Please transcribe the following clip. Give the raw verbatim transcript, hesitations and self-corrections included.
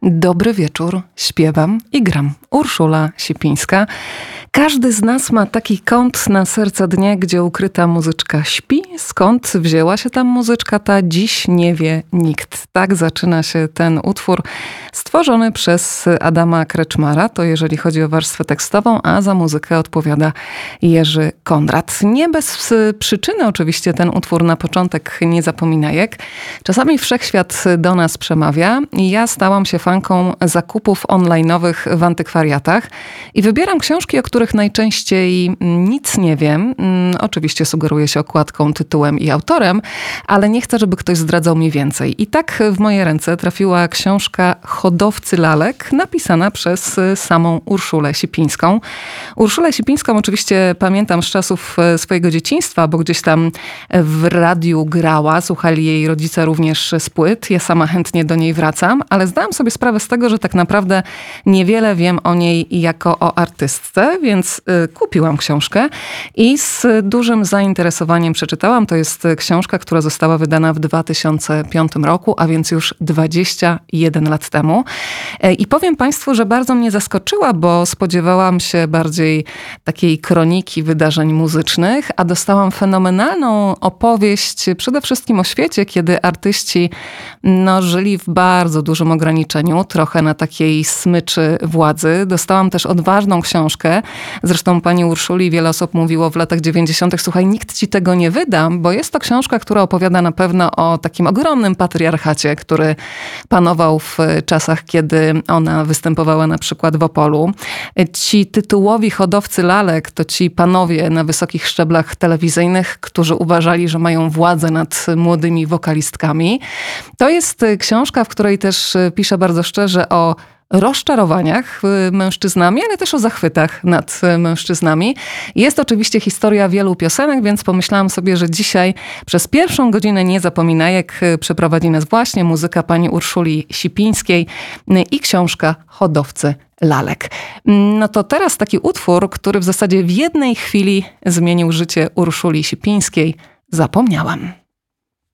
Dobry wieczór, śpiewam i gram. Urszula Sipińska. Każdy z nas ma taki kąt na serca dnia, gdzie ukryta muzyczka śpi. Skąd wzięła się tam muzyczka ta, dziś nie wie nikt. Tak zaczyna się ten utwór stworzony przez Adama Kreczmara, to jeżeli chodzi o warstwę tekstową, a za muzykę odpowiada Jerzy Kondrat. Nie bez przyczyny oczywiście ten utwór na początek Niezapominajek. Czasami wszechświat do nas przemawia i ja stałam się fanką zakupów online'owych w antykwariatach i wybieram książki, o których najczęściej nic nie wiem. Oczywiście sugeruję się okładką, tytułem i autorem, ale nie chcę, żeby ktoś zdradzał mi więcej. I tak w moje ręce trafiła książka Hodowcy lalek, napisana przez samą Urszulę Sipińską. Urszulę Sipińską oczywiście pamiętam z czasów swojego dzieciństwa, bo gdzieś tam w radiu grała, słuchali jej rodzice również z płyt. Ja sama chętnie do niej wracam, ale zdałam sobie sprawę z tego, że tak naprawdę niewiele wiem o niej jako o artystce, więc kupiłam książkę i z dużym zainteresowaniem przeczytałam. To jest książka, która została wydana w dwa tysiące piątym roku, a więc już dwadzieścia jeden lat temu. I powiem Państwu, że bardzo mnie zaskoczyła, bo spodziewałam się bardziej takiej kroniki wydarzeń muzycznych, a dostałam fenomenalną opowieść przede wszystkim o świecie, kiedy artyści no, żyli w bardzo dużym ograniczeniu, trochę na takiej smyczy władzy. Dostałam też odważną książkę. Zresztą pani Urszuli wiele osób mówiło w latach dziewięćdziesiątych, słuchaj, nikt ci tego nie wyda, bo jest to książka, która opowiada na pewno o takim ogromnym patriarchacie, który panował w czasach, kiedy ona występowała na przykład w Opolu. Ci tytułowi hodowcy lalek to ci panowie na wysokich szczeblach telewizyjnych, którzy uważali, że mają władzę nad młodymi wokalistkami. To jest książka, w której też pisze bardzo szczerze o rozczarowaniach mężczyznami, ale też o zachwytach nad mężczyznami. Jest oczywiście historia wielu piosenek, więc pomyślałam sobie, że dzisiaj przez pierwszą godzinę Niezapominajek przeprowadzi nas właśnie muzyka pani Urszuli Sipińskiej i książka Hodowcy lalek. No to teraz taki utwór, który w zasadzie w jednej chwili zmienił życie Urszuli Sipińskiej. Zapomniałam.